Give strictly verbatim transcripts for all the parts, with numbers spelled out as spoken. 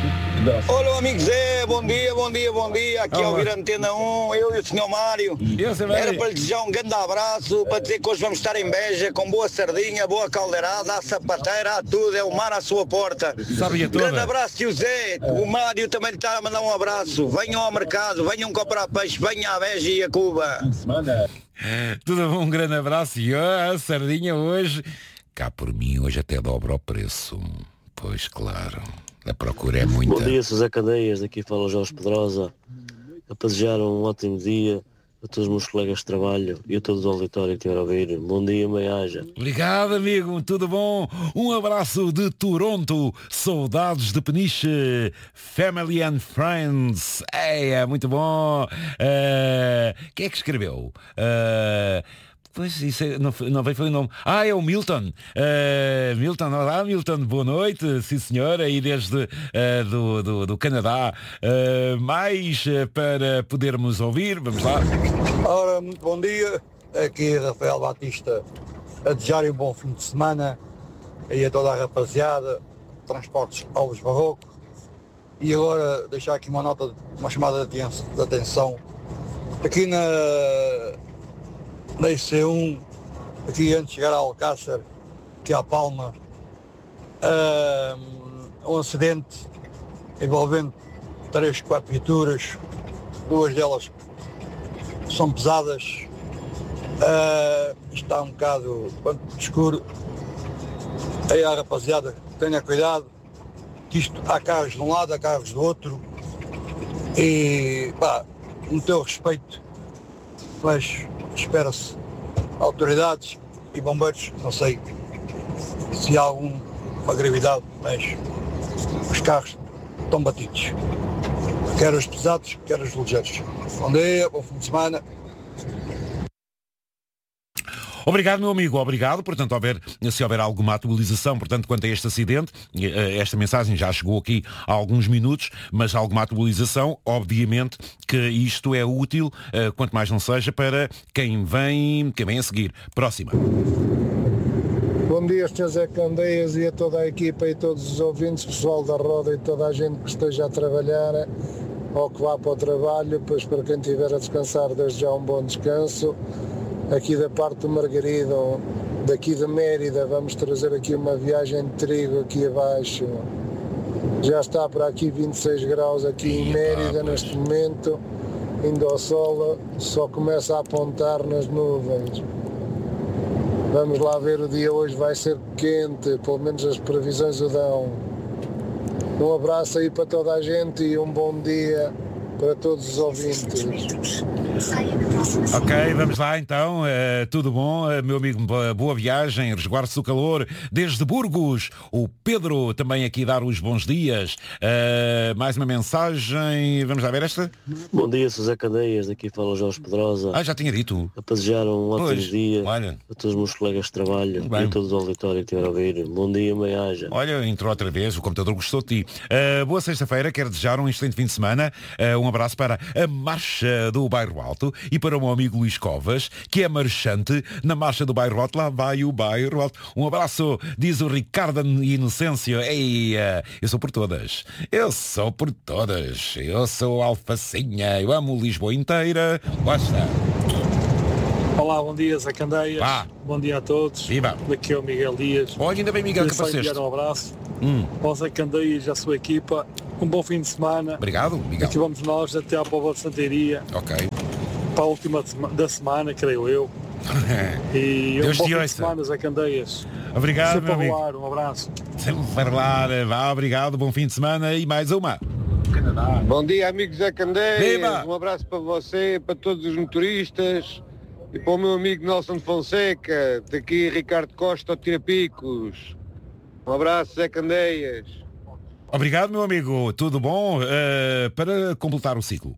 Olá, amigo Zé, bom dia, bom dia, bom dia. Aqui é o Vir Antena um, eu e o senhor Mário. Era para lhe desejar um grande abraço, para dizer que hoje vamos estar em Beja com boa sardinha, boa caldeirada, a sapateira, a tudo, é o mar à sua porta. Sabia toda. Grande abraço, tio Zé. O Mário também lhe está a mandar um abraço. Venham ao mercado, venham comprar peixe, venham à Beja e a Cuba. Tudo bom, um grande abraço. E ó, a sardinha hoje, cá por mim, hoje até dobra o preço. Pois claro. A procura é muita. Bom dia, José Candeias, aqui fala o Jorge Pedrosa. A desejar um ótimo dia a todos os meus colegas de trabalho e a todos o auditório que estiver a ouvir. Bom dia, Meiaja. Obrigado, amigo, tudo bom? Um abraço de Toronto, saudades de Peniche, Family and Friends. É, muito bom. Uh, quem é que escreveu? Uh, Pois, isso é, não, não veio foi o nome. Ah, é o Milton. Uh, Milton, olá Milton, boa noite. Sim senhora, aí desde uh, do, do, do Canadá. Uh, mais uh, para podermos ouvir, vamos lá. Ora, muito bom dia. Aqui Rafael Batista a desejar um bom fim de semana e a toda a rapaziada, Transportes Alves Barroco. E agora deixar aqui uma nota, uma chamada de atenção. Aqui na na I C um, aqui antes de chegar a Alcácer, aqui à Palma, um, um acidente envolvendo três, quatro viaturas, duas delas são pesadas, uh, está um bocado escuro, aí a rapaziada tenha cuidado, que isto há carros de um lado, há carros do outro, e pá, no teu respeito, mas espera-se autoridades e bombeiros, não sei se há alguma gravidade, mas os carros estão batidos. Quer os pesados, quer os ligeiros. Bom dia, bom fim de semana. Obrigado, meu amigo, obrigado. Portanto, houver, se houver alguma atualização, portanto, quanto a este acidente, esta mensagem já chegou aqui há alguns minutos, mas alguma atualização, obviamente que isto é útil, quanto mais não seja, para quem vem, quem vem a seguir. Próxima. Bom dia, senhor Zé Candeias e a toda a equipa e todos os ouvintes, pessoal da Roda e toda a gente que esteja a trabalhar ou que vá para o trabalho, pois para quem estiver a descansar, desde já um bom descanso. Aqui da parte do Margarido, daqui de Mérida, vamos trazer aqui uma viagem de trigo aqui abaixo. Já está para aqui vinte e seis graus aqui em Mérida neste momento, indo ao sol, só começa a apontar nas nuvens. Vamos lá ver, o dia hoje vai ser quente, pelo menos as previsões o dão. Um abraço aí para toda a gente e um bom dia para todos os ouvintes. Ok, vamos lá então, uh, tudo bom, uh, meu amigo, boa viagem, resguarde-se do calor, desde Burgos, o Pedro também aqui dar os bons dias, uh, mais uma mensagem, vamos lá ver esta? Bom dia, José Candeias, aqui fala o Jorge Pedrosa. Ah, já tinha dito. A desejar um ótimo pois, dia olha. a todos os meus colegas de trabalho e a todos o auditório que estiver a ouvir. Bom dia, Meiaja. Olha, entrou outra vez, o computador gostou de ti. Uh, boa sexta-feira, quero desejar um excelente fim de semana, uh, um abraço para a Marcha do Bairro Alto e para o meu amigo Luís Covas, que é marchante na Marcha do Bairro Alto. Lá vai o Bairro Alto. Um abraço, diz o Ricardo Inocêncio. Ei, eu sou por todas. Eu sou por todas. Eu sou alfacinha. Eu amo Lisboa inteira. Basta. Olá, bom dia, Zé Candeias. Vá. Bom dia a todos. Viva. Daqui é o Miguel Dias. Olha, ainda bem, Miguel, que apareceste. Um abraço. Hum. Ao Zé Candeias e à sua equipa. Um bom fim de semana. Obrigado, Miguel. Aqui vamos nós até à Póvoa de Santeiria. Ok. Para a última da semana, creio eu. E Deus um bom te fim ouça. de semana, Zé Candeias. Obrigado, Sempre meu amigo. rolar, um abraço. Sempre para lá. Vá, obrigado, bom fim de semana e mais uma. Canadá. Bom dia, amigo Zé Candeias. Viva. Um abraço para você, para todos os motoristas e para o meu amigo Nelson de Fonseca. Daqui Ricardo Costa, ao Tirapicos. Um abraço, Zé Candeias. Obrigado, meu amigo. Tudo bom? Uh, para completar o ciclo.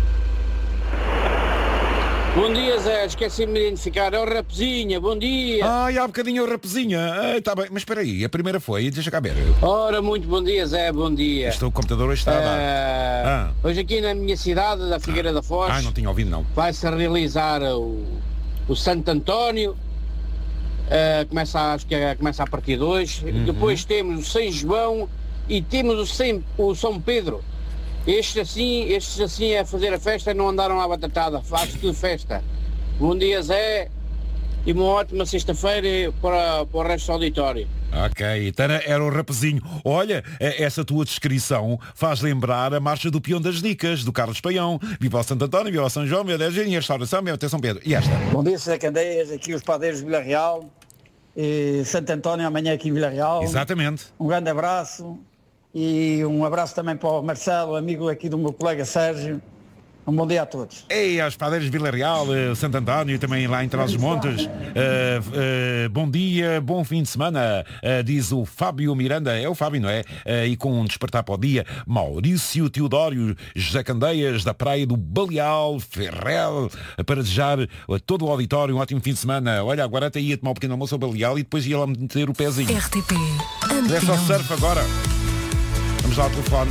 Bom dia, Zé. Esqueci-me de identificar. É o Raposinha. Bom dia. Ai, há bocadinho o Raposinha. Ai, tá bem. Mas espera aí. A primeira foi. Deixa cá ver. Ora, muito bom dia, Zé. Bom dia. Este o computador hoje está a dar. Uh, ah. Hoje aqui na minha cidade, da Figueira da Foz. Ah, não tinha ouvido, não. Vai-se realizar o, o Santo António. Uh, começa, acho que é, começa a partir de hoje. Uhum. Depois temos o São João e temos o, Sem, o São Pedro. Estes assim, estes assim a fazer a festa não andaram à batatada, faz tudo festa. Bom dia, Zé, e uma ótima sexta-feira para, para o resto do auditório. Ok, então era o rapazinho. Olha, essa tua descrição faz lembrar a marcha do Peão das Dicas, do Carlos Paião. Viva o Santo António, viva o São João, viva a Dezena, restauração, viva até São Pedro. E esta? Bom dia, Zé Candeias, aqui os padeiros de Vila Real, e Santo António amanhã aqui em Vila Real. Exatamente. Um grande abraço e um abraço também para o Marcelo, amigo aqui do meu colega Sérgio. Um bom dia a todos. Ei, aos padeiros de Vila Real, uh, Santo António, também lá em Trás-os-Montes. Uh, uh, bom dia, bom fim de semana, uh, diz o Fábio Miranda. É o Fábio, não é? Uh, e com um despertar para o dia, Maurício Teodório, José Candeias, da Praia do Baleal, Ferrel, uh, para desejar a todo o auditório um ótimo fim de semana. Olha, agora até ia tomar um pequeno almoço ao Baleal e depois ia lá meter o pezinho. R T P. É só surf agora. Vamos lá ao telefone.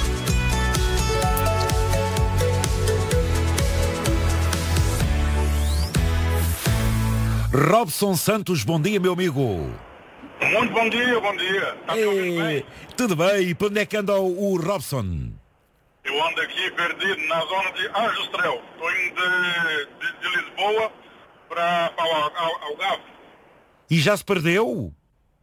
Robson Santos, bom dia, meu amigo. Muito bom dia, bom dia. Tá me ouvindo bem? Tudo bem, e para onde é que anda o, o Robson? Eu ando aqui perdido na zona de Arjustrel. Estou indo de, de, de Lisboa para o Algarve. E já se perdeu?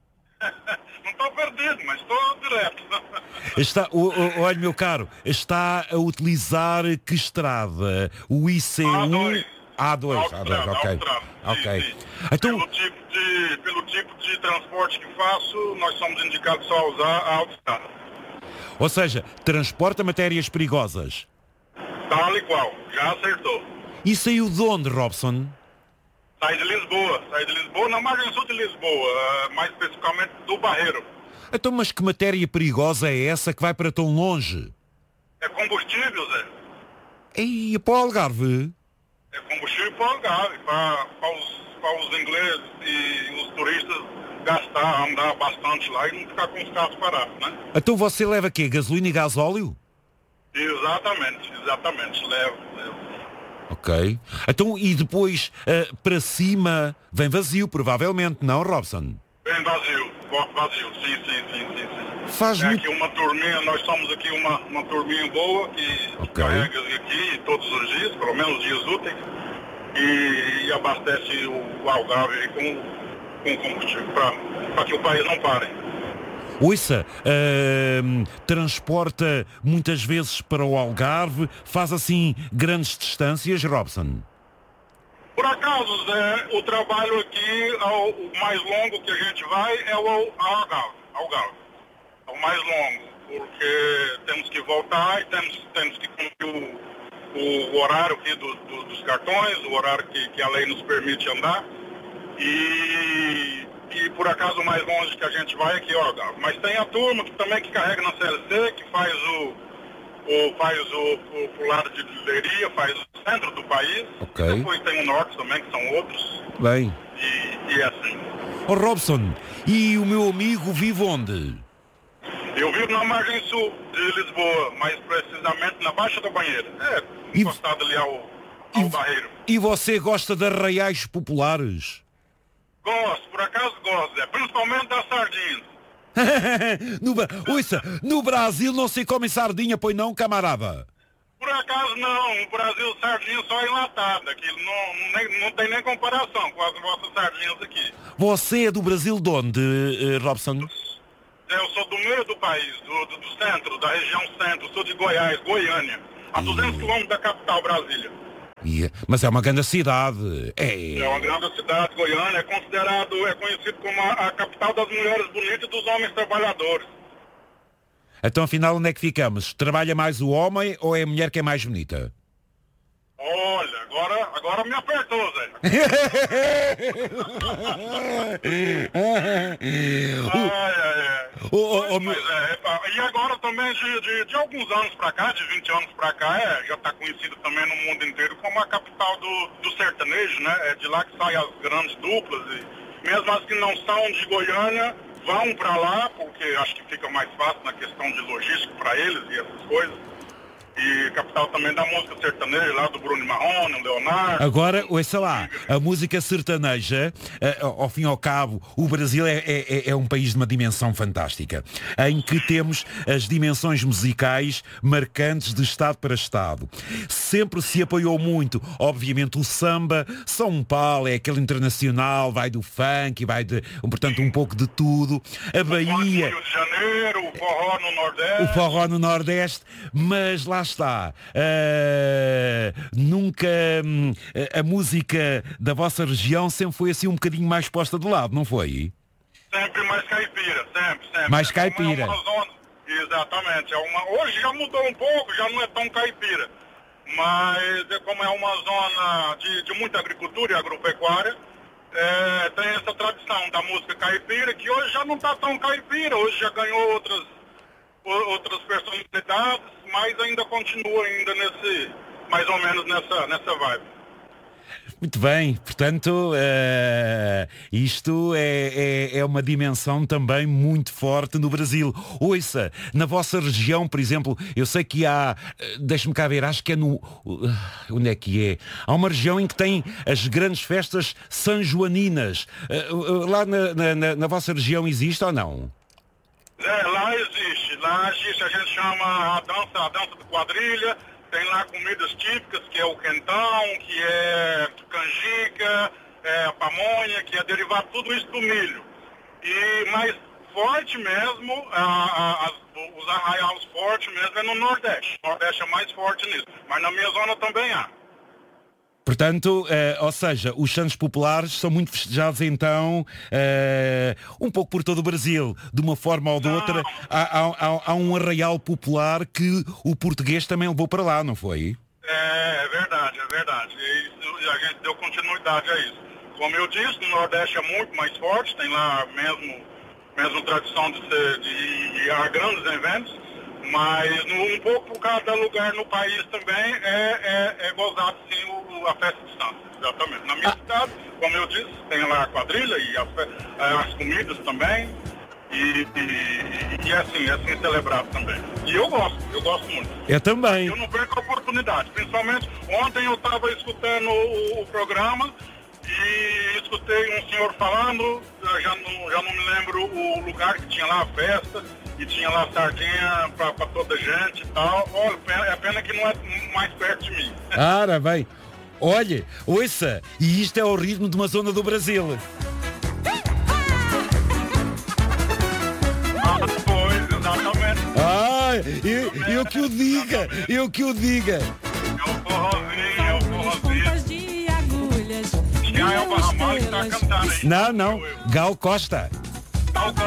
Não estou perdido, mas estou direto. Está, o, o, olha, meu caro, está a utilizar que estrada? O I C um... A dois. A dois, ok. Ok. Sim, sim. Então... Pelo, tipo de, pelo tipo de transporte que faço, nós somos indicados só a usar a autoestrada. Ou seja, transporta matérias perigosas. Tal e qual, já acertou. E saiu de onde, Robson? Sai de Lisboa, sai de Lisboa, na margem sul de Lisboa, mais especificamente do Barreiro. Então, mas que matéria perigosa é essa que vai para tão longe? É combustível, Zé. E para o Algarve? É combustível para o Algarve, para, para, os, para os ingleses e os turistas gastar, andar bastante lá e não ficar com os carros parados, né? Então você leva quê? Gasolina e gasóleo? Exatamente, exatamente, levo, levo. Ok. Então, e depois, uh, para cima, vem vazio, provavelmente, não, Robson? Vem vazio, vazio, sim, sim, sim, sim. sim. Faz é muito... aqui uma turminha, nós somos aqui uma, uma turminha boa que okay. carrega aqui todos os dias, pelo menos dias úteis, e, e abastece o Algarve com, com combustível para que o país não pare. Ouça, uh, transporta muitas vezes para o Algarve, faz assim grandes distâncias, Robson? Por acaso, Zé, o trabalho aqui, ao, o mais longo que a gente vai é o Algarve, Algarve. É o mais longo, porque temos que voltar e temos, temos que cumprir o, o horário aqui do, do, dos cartões, o horário que, que a lei nos permite andar. E, e por acaso o mais longe que a gente vai é aqui, Algarve. Mas tem a turma que também que carrega na C L C, que faz o, o faz o, o pro lado de Leiria, faz o centro do país. Okay. Depois tem o norte também, que são outros. Bem. E, e é assim. Oh, Robson, e o meu amigo vive onde? Eu vivo na margem sul de Lisboa, mais precisamente na Baixa da Banheira. É, encostado ali ao, ao e, Barreiro. E você gosta de arraiais populares? Gosto, por acaso gosto, é, principalmente das sardinhas. no, ouça, no Brasil não se come sardinha, pois não, camarada? Por acaso não, no Brasil sardinha só enlatada, que não, nem, não tem nem comparação com as vossas sardinhas aqui. Você é do Brasil de onde, uh, Robson? Eu sou do meio do país, do, do, do centro, da região centro, sou de Goiás, Goiânia, a duzentos quilômetros da capital, Brasília. Yeah. Mas é uma grande cidade. É... é uma grande cidade, Goiânia, é considerado, é conhecido como a, a capital das mulheres bonitas e dos homens trabalhadores. Então afinal onde é que ficamos? Trabalha mais o homem ou é a mulher que é mais bonita? Olha, agora, agora me apertou, Zé. ai, ai, ai. Oh, oh, Mas, é, e agora também, de, de, de alguns anos pra cá, de vinte anos pra cá, é, já tá conhecido também no mundo inteiro como a capital do, do sertanejo, né? É de lá que saem as grandes duplas e mesmo as que não são de Goiânia, vão pra lá, porque acho que fica mais fácil na questão de logística pra eles e essas coisas. E capital também da música sertaneja, lá do Bruno Marrone, o Leonardo. Agora, ouça lá, a música sertaneja, uh, ao fim e ao cabo, o Brasil é, é, é um país de uma dimensão fantástica, em que temos as dimensões musicais marcantes de Estado para Estado. Sempre se apoiou muito, obviamente, o samba, São Paulo é aquele internacional, vai do funk, vai de, portanto, um pouco de tudo. A Bahia... O Rio de Janeiro, o forró no Nordeste. O forró no Nordeste, mas lá está. Uh, nunca um, a música da vossa região sempre foi assim um bocadinho mais posta de lado, não foi? Sempre mais caipira, sempre, sempre. Mais caipira. É uma zona, exatamente. É uma, hoje já mudou um pouco, já não é tão caipira. Mas é como é uma zona de, de muita agricultura e agropecuária, é, tem essa tradição da música caipira, que hoje já não está tão caipira, hoje já ganhou outras, outras personalidades, mas ainda continua ainda nesse, mais ou menos nessa, nessa vibe. Muito bem, portanto, uh, isto é, é, é uma dimensão também muito forte no Brasil. Ouça, na vossa região, por exemplo, eu sei que há, uh, deixe-me cá ver, acho que é no... Uh, onde é que é? Há uma região em que tem as grandes festas sanjoaninas. Uh, uh, lá na, na, na vossa região existe ou não? É, lá existe. Lá existe, a gente chama a dança, a dança de quadrilha. Tem lá comidas típicas, que é o quentão, que é canjica, é a pamonha, que é derivado tudo isso do milho. E mais forte mesmo, a, a, a, os arraiais fortes mesmo é no Nordeste. O Nordeste é mais forte nisso, mas na minha zona também há. Portanto, uh, ou seja, os santos populares são muito festejados então, uh, um pouco por todo o Brasil, de uma forma ou de outra. Há, há, há um arraial popular que o português também levou para lá, não foi? É, é verdade, é verdade. E isso, a gente deu continuidade a isso. Como eu disse, no Nordeste é muito mais forte, tem lá mesmo, mesmo tradição de, ser, de ir a grandes eventos. Mas no, um pouco por cada lugar no país também é, é, é gozado sim o, a festa de santos, exatamente. Na minha ah. cidade, como eu disse, tem lá a quadrilha e as, as comidas também. E, e, e é assim, é assim celebrado também. E eu gosto, eu gosto muito. Eu também. Eu não perco a oportunidade. Principalmente ontem eu estava escutando o, o programa e escutei um senhor falando, já não, já não me lembro o lugar que tinha lá a festa. E tinha lá sardinha pra, pra toda gente e tal. Olha, é pena que não é mais perto de mim. Ora bem, olha, ouça, e isto é o ritmo de uma zona do Brasil. Ah, pois, exatamente. Ah, eu, eu que o diga, eu que o diga. É o forrozinho, é o forrozinho. Já é o Barramal que está cantando aí. Não, não, Gal Costa. Gal Costa.